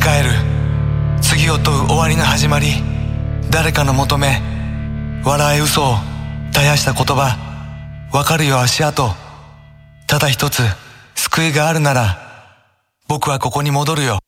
返る次を問う終わりの始まり、誰かの求め笑え嘘を絶やした言葉、わかるよ足跡。ただ一つ救いがあるなら僕はここに戻るよ。